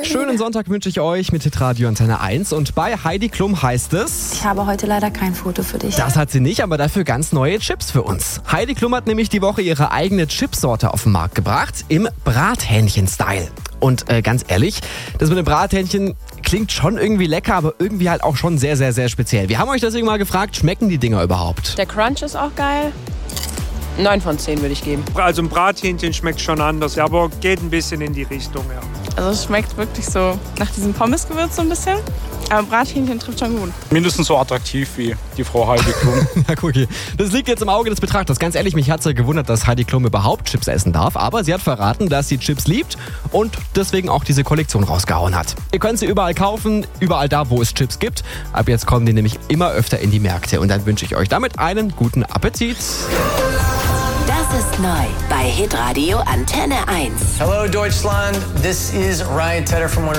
Schönen Sonntag wünsche ich euch mit Hitradio Antenne 1 und bei Heidi Klum heißt es... Ich habe heute leider kein Foto für dich. Das hat sie nicht, aber dafür ganz neue Chips für uns. Heidi Klum hat nämlich die Woche ihre eigene Chipsorte auf den Markt gebracht, im Brathähnchen-Style. Und ganz ehrlich, das mit dem Brathähnchen klingt schon irgendwie lecker, aber irgendwie halt auch schon sehr, sehr, sehr speziell. Wir haben euch deswegen mal gefragt, schmecken die Dinger überhaupt? Der Crunch ist auch geil. 9 von 10 würde ich geben. Also ein Brathähnchen schmeckt schon anders, ja, aber geht ein bisschen in die Richtung, ja. Also es schmeckt wirklich so nach diesem Pommesgewürz so ein bisschen. Aber Brathähnchen trifft schon gut. Mindestens so attraktiv wie die Frau Heidi Klum. Ja, guck hier. Das liegt jetzt im Auge des Betrachters. Ganz ehrlich, mich hat es ja gewundert, dass Heidi Klum überhaupt Chips essen darf. Aber sie hat verraten, dass sie Chips liebt und deswegen auch diese Kollektion rausgehauen hat. Ihr könnt sie überall kaufen, überall da, wo es Chips gibt. Ab jetzt kommen die nämlich immer öfter in die Märkte. Und dann wünsche ich euch damit einen guten Appetit. Das ist neu bei Hitradio Antenne 1. Hello Deutschland, this is Ryan Tedder from